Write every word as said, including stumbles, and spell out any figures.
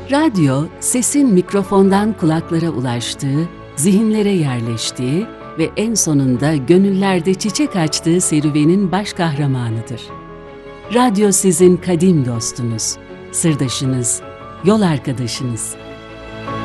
Radyo, sesin mikrofondan kulaklara ulaştığı, zihinlere yerleştiği ve en sonunda gönüllerde çiçek açtığı serüvenin baş kahramanıdır. Radyo sizin kadim dostunuz, sırdaşınız, yol arkadaşınız.